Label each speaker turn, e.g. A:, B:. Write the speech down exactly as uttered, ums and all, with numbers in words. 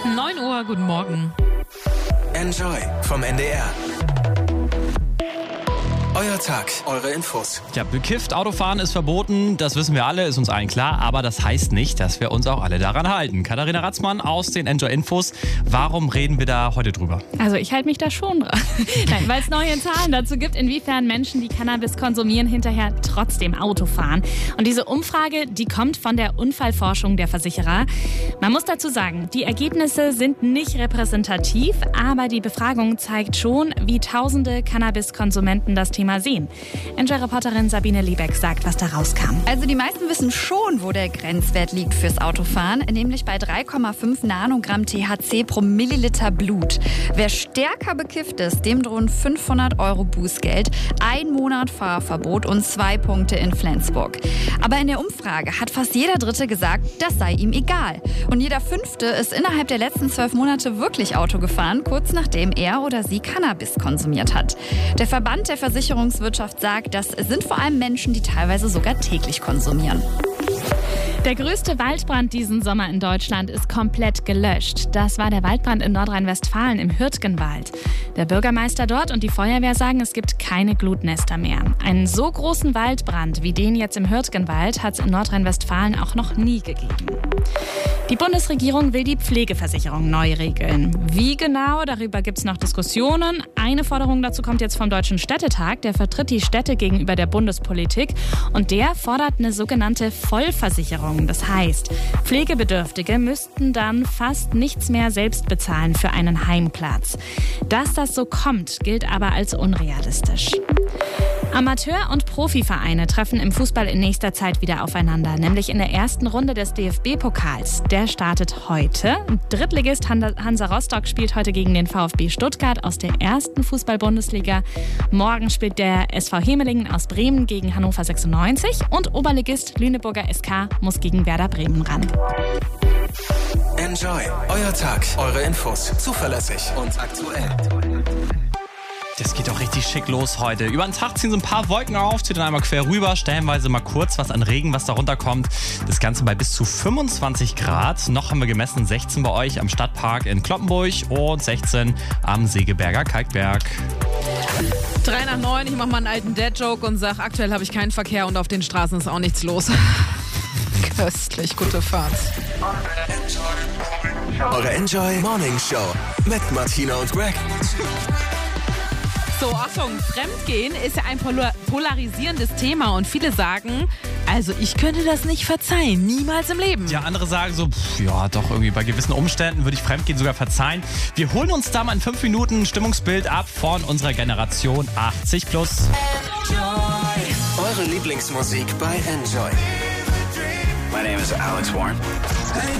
A: neun Uhr, guten Morgen.
B: Enjoy vom N D R. Euer Tag, eure Infos.
C: Ja, bekifft Autofahren ist verboten, das wissen wir alle, ist uns allen klar, aber das heißt nicht, dass wir uns auch alle daran halten. Katharina Ratzmann aus den Enjoy Infos. Warum reden wir da heute drüber?
D: Also ich halte mich da schon dran. Nein, weil es neue Zahlen dazu gibt, inwiefern Menschen, die Cannabis konsumieren, hinterher trotzdem Auto fahren. Und diese Umfrage, die kommt von der Unfallforschung der Versicherer. Man muss dazu sagen, die Ergebnisse sind nicht repräsentativ, aber die Befragung zeigt schon, wie tausende Cannabiskonsumenten das Thema sehen. Enjoy-Reporterin Sabine Liebeck sagt, was da rauskam.
E: Also die meisten wissen schon, wo der Grenzwert liegt fürs Autofahren, nämlich bei drei Komma fünf Nanogramm T H C pro Milliliter Blut. Wer stärker bekifft ist, dem drohen fünfhundert Euro Bußgeld, ein Monat Fahrverbot und zwei Punkte in Flensburg. Aber in der Umfrage hat fast jeder Dritte gesagt, das sei ihm egal. Und jeder Fünfte ist innerhalb der letzten zwölf Monate wirklich Auto gefahren, kurz nachdem er oder sie Cannabis konsumiert hat. Der Verband der Versicherungswirtschaft sagt, das sind vor allem Menschen, die teilweise sogar täglich konsumieren.
D: Der größte Waldbrand diesen Sommer in Deutschland ist komplett gelöscht. Das war der Waldbrand in Nordrhein-Westfalen im Hürtgenwald. Der Bürgermeister dort und die Feuerwehr sagen, es gibt keine Glutnester mehr. Einen so großen Waldbrand wie den jetzt im Hürtgenwald hat es in Nordrhein-Westfalen auch noch nie gegeben. Die Bundesregierung will die Pflegeversicherung neu regeln. Wie genau, darüber gibt es noch Diskussionen. Eine Forderung dazu kommt jetzt vom Deutschen Städtetag. Der vertritt die Städte gegenüber der Bundespolitik. Und der fordert eine sogenannte Vollversicherung. Das heißt, Pflegebedürftige müssten dann fast nichts mehr selbst bezahlen für einen Heimplatz. Dass das so kommt, gilt aber als unrealistisch. Amateur- und Profivereine treffen im Fußball in nächster Zeit wieder aufeinander, nämlich in der ersten Runde des D F B-Pokals. Der startet heute. Drittligist Hansa Rostock spielt heute gegen den VfB Stuttgart aus der ersten Fußball-Bundesliga. Morgen spielt der S V Hemelingen aus Bremen gegen Hannover sechsundneunzig und Oberligist Lüneburger S K muss gegen Werder Bremen ran.
B: Enjoy, euer Tag, eure Infos, zuverlässig und aktuell.
C: Das geht doch richtig schick los heute. Über den Tag ziehen so ein paar Wolken auf, zieht dann einmal quer rüber, stellenweise mal kurz was an Regen, was da runterkommt. Das Ganze bei bis zu fünfundzwanzig Grad. Noch haben wir gemessen sechzehn bei euch am Stadtpark in Cloppenburg und sechzehn am Segeberger Kalkberg.
A: Drei nach neun, ich mache mal einen alten Dad-Joke und sage, aktuell habe ich keinen Verkehr und auf den Straßen ist auch nichts los. Köstlich, gute Fahrt.
B: Eure Enjoy Morning Show mit Martina und Greg.
A: So, Achtung, Fremdgehen ist ja ein polarisierendes Thema und viele sagen, also ich könnte das nicht verzeihen, niemals im Leben.
C: Ja, andere sagen so, pff, ja doch, irgendwie bei gewissen Umständen würde ich Fremdgehen sogar verzeihen. Wir holen uns da mal in fünf Minuten ein Stimmungsbild ab von unserer Generation achtzig plus.
B: Enjoy. Eure Lieblingsmusik bei Enjoy.
F: My name is Alex Warren.